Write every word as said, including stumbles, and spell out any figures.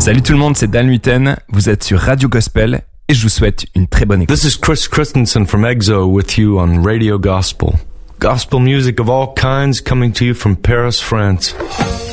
Salut tout le monde, c'est Dan Luyten, vous êtes sur Radio Gospel et je vous souhaite une très bonne écoute. This is Chris Christensen from EXO with you on Radio Gospel. Gospel music of all kinds coming to you from Paris, France.